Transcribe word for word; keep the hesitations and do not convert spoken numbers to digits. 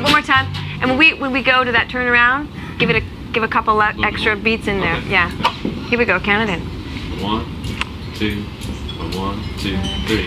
One more time. And when we when we go to that turnaround, give it a give a couple le extra beats in there. Okay. Yeah. Here we go. Count it in. One, two, one, two, three.